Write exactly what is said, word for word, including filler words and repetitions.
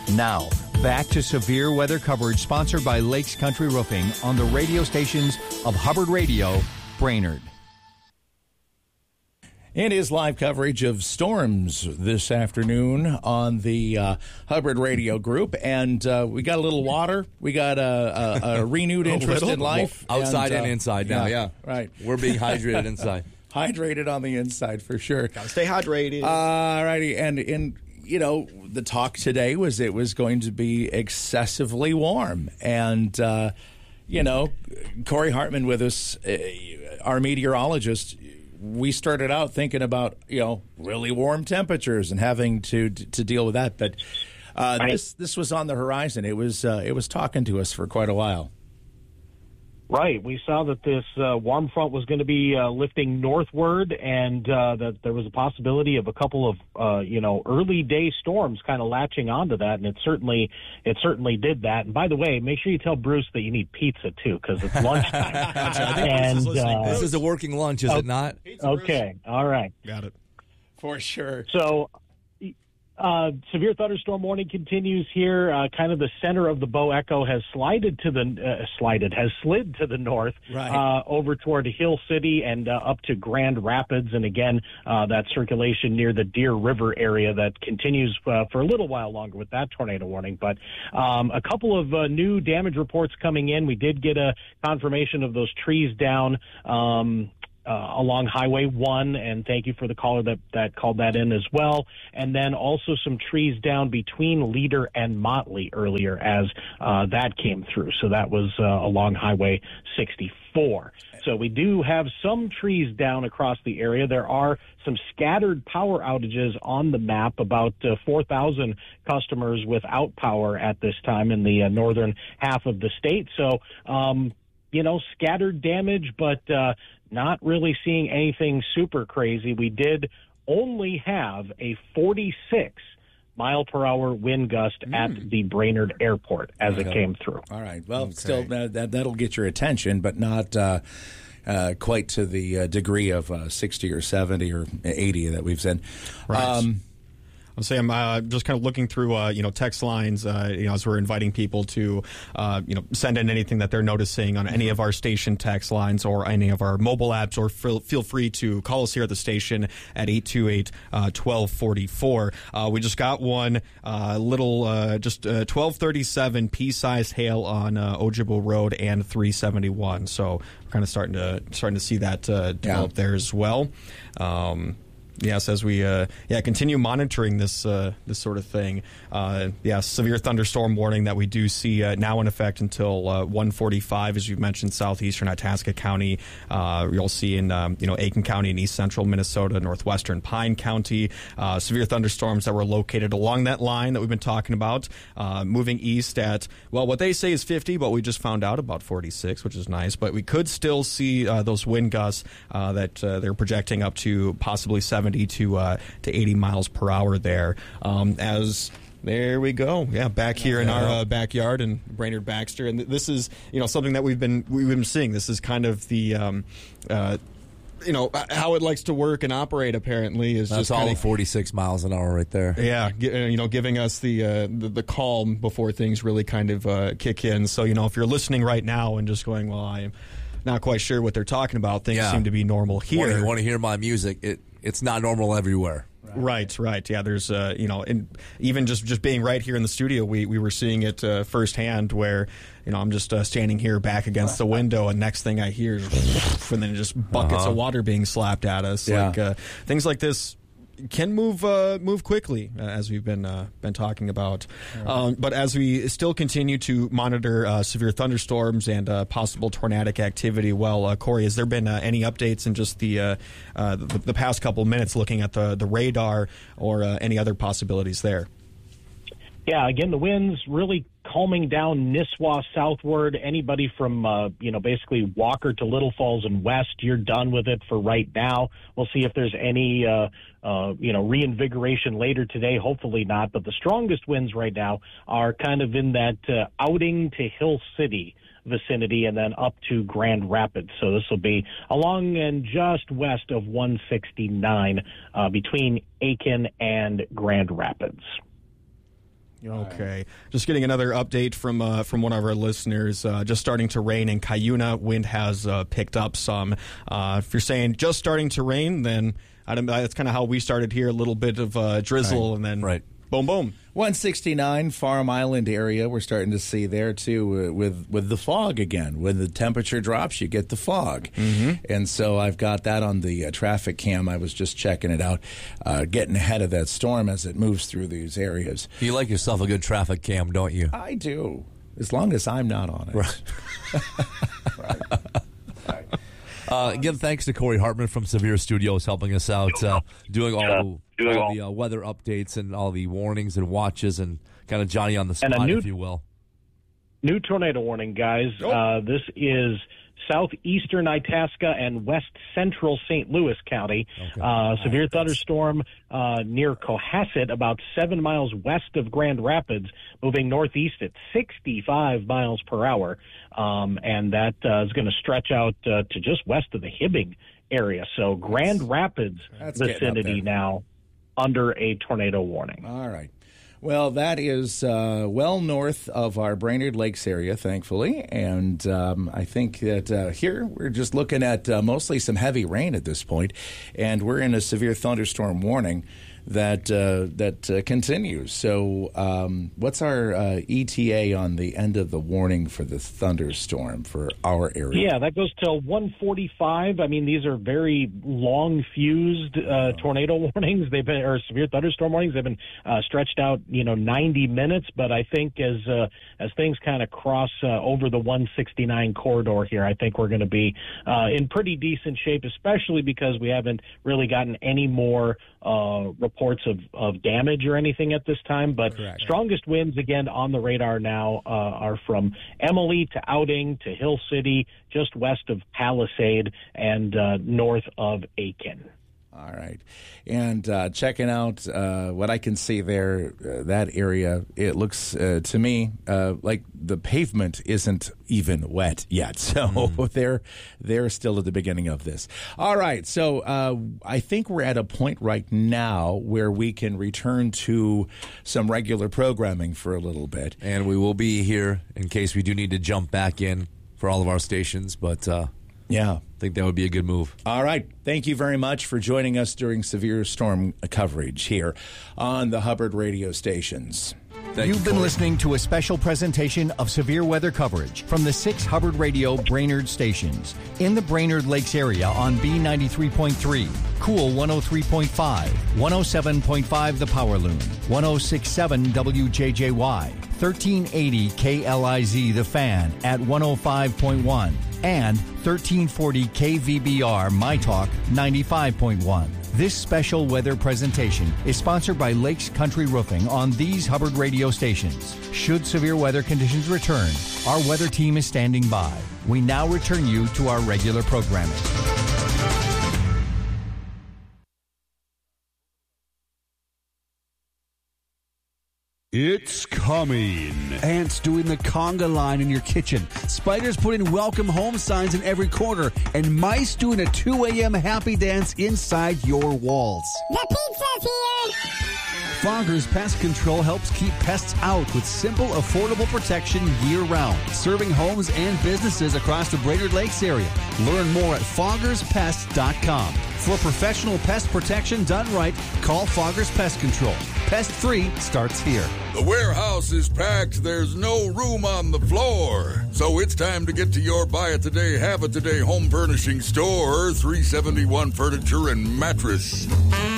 Now, back to severe weather coverage sponsored by Lakes Country Roofing on the radio stations of Hubbard Radio, Brainerd. It is live coverage of storms this afternoon on the uh, Hubbard Radio Group, and uh, we got a little water. We got a, a, a renewed interest in life. Well, outside and, and uh, inside now, yeah. yeah. Right. We're being hydrated inside. Hydrated on the inside, for sure. Gotta stay hydrated. All righty, and, and, you know, the talk today was it was going to be excessively warm, and, uh, you know, Corey Hartman with us, uh, our meteorologist. We started out thinking about, you know, really warm temperatures and having to to deal with that, but uh, right. this this was on the horizon. It was uh, it was talking to us for quite a while. Right. We saw that this uh, warm front was going to be uh, lifting northward, and uh, that there was a possibility of a couple of, uh, you know, early day storms kind of latching onto that, and it certainly it certainly did that. And by the way, make sure you tell Bruce that you need pizza too, because it's lunchtime. and uh, this is a working lunch, is oh, it not? Pizza, okay. Bruce. All right. Got it. For sure. So. Uh, severe thunderstorm warning continues here. Uh, kind of the center of the Bow Echo has slided to the uh, slided has slid to the north, right. uh, over toward Hill City and uh, up to Grand Rapids, and again uh, that circulation near the Deer River area that continues uh, for a little while longer with that tornado warning. But um, a couple of uh, new damage reports coming in. We did get a confirmation of those trees down. Um, Uh, along Highway one, and thank you for the caller that, that called that in as well. And then also some trees down between Leader and Motley earlier as uh, that came through. So that was uh, along Highway sixty-four. So we do have some trees down across the area. There are some scattered power outages on the map, about uh, four thousand customers without power at this time in the uh, northern half of the state. So, um, you know, scattered damage, but uh, not really seeing anything super crazy. We did only have a forty-six mile per hour wind gust mm. at the Brainerd Airport as okay. it came through. All right. Well, okay. still, uh, that, that'll get your attention, but not uh, uh, quite to the uh, degree of uh, sixty or seventy or eighty that we've seen. Right. Um, I'll say I'm uh, just kind of looking through, uh, you know, text lines, uh, you know, as we're inviting people to, uh, you know, send in anything that they're noticing on any of our station text lines or any of our mobile apps, or feel, feel free to call us here at the station at eight two eight, one two four four. Uh, we just got one uh, little, uh, just uh, twelve thirty-seven pea-sized hail on uh, Ojibwa Road and three seventy-one. So we're kind of starting to starting to see that uh, develop yeah. there as well. Um, Yes, as we uh, yeah continue monitoring this uh, this sort of thing. Uh, yeah, severe thunderstorm warning that we do see uh, now in effect until uh, one forty-five, as you've mentioned, southeastern Itasca County. Uh, you'll see in um, you know Aiken County and east central Minnesota, northwestern Pine County. Uh, severe thunderstorms that were located along that line that we've been talking about, uh, moving east at well, what they say is fifty, but we just found out about forty-six, which is nice. But we could still see uh, those wind gusts uh, that uh, they're projecting up to possibly seventy to uh, to eighty miles per hour there. Um, as there we go, yeah, back here in our uh, backyard in Brainerd Baxter, and this is you know something that we've been we've been seeing. This is kind of the um, uh, you know how it likes to work and operate. Apparently, is That's just all kinda, forty-six miles an hour right there. Yeah, you know, giving us the uh, the, the calm before things really kind of uh, kick in. So you know, if you're listening right now and just going, well, I'm not quite sure what they're talking about. Things yeah. seem to be normal here. You want to hear my music? It it's not normal everywhere. Right, right. Yeah, there's, uh, you know, and even just, just being right here in the studio, we, we were seeing it uh, firsthand where, you know, I'm just uh, standing here back against the window, and next thing I hear is, and then just buckets uh-huh. of water being slapped at us. Yeah. Like uh, things like this can move uh, move quickly, uh, as we've been uh, been talking about. Right. Um, but as we still continue to monitor uh, severe thunderstorms and uh, possible tornadic activity, well, uh, Corey, has there been uh, any updates in just the, uh, uh, the the past couple minutes looking at the the radar or uh, any other possibilities there? Yeah, again, the winds really calming down Nisswa southward. Anybody from, uh, you know, basically Walker to Little Falls and west, you're done with it for right now. We'll see if there's any, uh, uh, you know, reinvigoration later today. Hopefully not. But the strongest winds right now are kind of in that uh, Outing to Hill City vicinity and then up to Grand Rapids. So this will be along and just west of one sixty-nine uh, between Aiken and Grand Rapids. Okay. Just getting another update from uh, from one of our listeners. Uh, just starting to rain in Cuyuna. Wind has uh, picked up some. Uh, if you're saying just starting to rain, then I don't, that's kind of how we started here. A little bit of uh, drizzle, Right. and then Right. boom, boom. one sixty-nine Farm Island area. We're starting to see there too uh, with with the fog again. When the temperature drops, you get the fog, mm-hmm. and so I've got that on the uh, traffic cam. I was just checking it out, uh, getting ahead of that storm as it moves through these areas. You like yourself a good traffic cam, don't you? I do, as long as I'm not on it. Right. Right. Right. Uh, again, thanks to Corey Hartman from Severe Studios helping us out, uh, doing all, doing all all- the uh, weather updates and all the warnings and watches and kind of Johnny on the And a spot, new- if you will. New tornado warning, guys. Oh. Uh, this is southeastern Itasca and west central Saint Louis County. Okay. Uh, severe thunderstorm uh, near Cohasset, about seven miles west of Grand Rapids, moving northeast at sixty-five miles per hour. Um, and that uh, is going to stretch out uh, to just west of the Hibbing area. So Grand Rapids That's getting up vicinity there. now under a tornado warning. All right. Well, that is uh, well north of our Brainerd Lakes area, thankfully. And um, I think that uh, here we're just looking at uh, mostly some heavy rain at this point, and we're in a severe thunderstorm warning that uh, that uh, continues. So um, what's our uh, E T A on the end of the warning for the thunderstorm for our area? Yeah, that goes till one forty-five. I mean, these are very long fused uh, tornado warnings. They've been, or severe thunderstorm warnings. They've been uh, stretched out, you know, ninety minutes. But I think as uh, as things kind of cross uh, over the one sixty-nine corridor here, I think we're going to be uh, in pretty decent shape, especially because we haven't really gotten any more uh, reports of, of damage or anything at this time. But Correct. strongest winds, again, on the radar now uh, are from Emily to Outing to Hill City, just west of Palisade and uh, north of Aiken. All right. And uh, checking out uh, what I can see there, uh, that area, it looks uh, to me uh, like the pavement isn't even wet yet. So mm. they're, they're still at the beginning of this. All right. So uh, I think we're at a point right now where we can return to some regular programming for a little bit. And we will be here in case we do need to jump back in for all of our stations, but uh, Yeah. I think that would be a good move. All right. Thank you very much for joining us during severe storm coverage here on the Hubbard radio stations. Thank You've you, been Corey. listening to a special presentation of severe weather coverage from the six Hubbard Radio Brainerd stations. In the Brainerd Lakes area on B ninety-three point three, Cool one oh three point five, one oh seven point five The Power Loon, one oh six point seven W J J Y, thirteen eighty K L I Z The Fan at one oh five point one, and thirteen forty K V B R My Talk ninety-five point one. This special weather presentation is sponsored by Lakes Country Roofing on these Hubbard radio stations. Should severe weather conditions return, our weather team is standing by. We now return you to our regular programming. It's coming. Ants doing the conga line in your kitchen. Spiders putting welcome home signs in every corner. And mice doing a two a.m. happy dance inside your walls. The pizza's here! Foggers Pest Control helps keep pests out with simple, affordable protection year-round, serving homes and businesses across the Brainerd Lakes area. Learn more at foggers pest dot com. For professional pest protection done right, call Foggers Pest Control. Pest-free starts here. The warehouse is packed. There's no room on the floor. So it's time to get to your Buy It Today, Have It Today home furnishing store, three seventy-one Furniture and Mattress.